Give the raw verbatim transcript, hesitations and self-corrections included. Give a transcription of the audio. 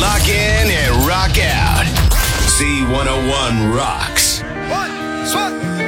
Lock in and rock out. Z one oh one rocks. One, swat.